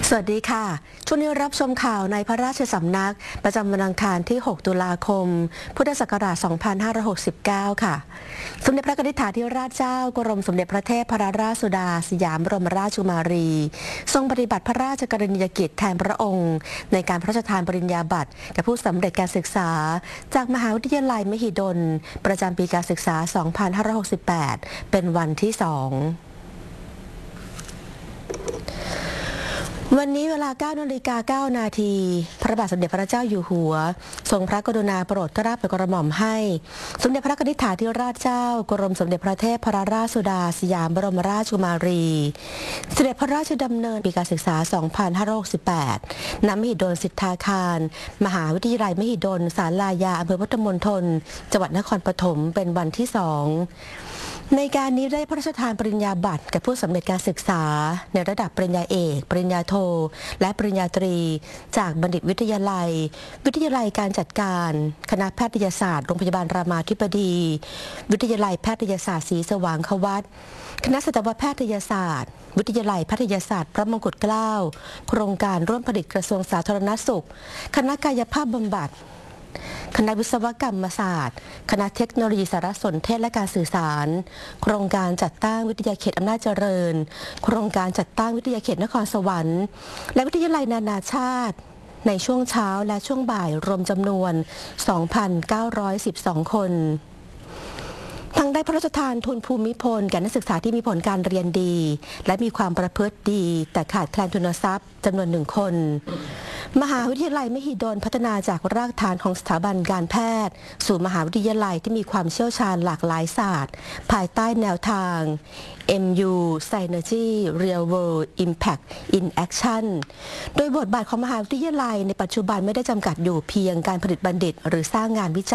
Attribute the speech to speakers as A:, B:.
A: สวัสดีค่ะช่วงนี้รับชมข่าวในพระราชสำนักประจำวันอังคารที่ 6 ตุลาคม พุทธศักราช 2569 ค่ะสมเด็จพระนิธิถาธิราชเจ้ากรมสมเด็จพระเทพรัตนราชสุดาสยามบรมราชกุมารีทรงปฏิบัติพระราชกรณียกิจแทนพระองค์ในการพระราชทานปริญญาบัตรแก่ผู้สำเร็จการศึกษาจากมหาวิทยาลัยมหิดลประจำปีการศึกษา 2568 เป็นวันที่ 2วันนี้เวลา 9:09 น.พระบาทสมเด็จพระเจ้าอยู่หัวทรงพระกรุณาโปรดเกล้าโปรดกระหม่อมให้สมเด็จพระนิธิถาธิราชเจ้ากรมสมเด็จพระเทพรัตนราชสุดาสยามบรมราชกุมารีเสด็จพระราชดำเนินปีการศึกษา 2568 ณ มหิดลสิทธาคารมหาวิทยาลัยมหิดลศาลายาอำเภอพุทธมณฑลจังหวัดนครปฐมเป็นวันที่ 2ในการนี้ได้พระราชทานปริญญาบัตรแก่ผู้สำเร็จการศึกษาในระดับปริญญาเอกปริญญาโทและปริญญาตรีจากบัณฑิตวิทยาลัยวิทยาลัยการจัดการคณะแพทยศาสตร์โรงพยาบาลรามาธิบดีวิทยาลัยแพทยศาสตร์ศรีสว่างควัตรคณะสัตวแพทยศาสตร์วิทยาลัยแพทยศาสตร์พระมงกุฎเกล้าโครงการร่วมผลิตกระทรวงสาธารณสุขคณะกายภาพบำบัดคณะวิศวกรรมศาสตร์คณะเทคโนโลยีสารสนเทศและการสื่อสารโครงการจัดตั้งวิทยาเขตอำนาจเจริญโครงการจัดตั้งวิทยาเขตนครสวรรค์และวิทยาลัยนานาชาติในช่วงเช้าและช่วงบ่ายรวมจำนวน 2,912 คนทั้งได้พระราชทานทุนภูมิพลแก่นักศึกษาที่มีผลการเรียนดีและมีความประพฤติดีแต่ขาดแคลนทุนทรัพย์จำนวน1 คนมหาวิทยาลัยมหิดลพัฒนาจากรากฐานของสถาบันการแพทย์สู่มหาวิทยาลัยที่มีความเชี่ยวชาญหลากหลายศาสตร์ภายใต้แนวทาง MU Synergy Real World Impact in Action โดยบทบาทของมหาวิทยาลัยในปัจจุบันไม่ได้จำกัดอยู่เพียงการผลิตบัณฑิตหรือสร้างงานวิจัย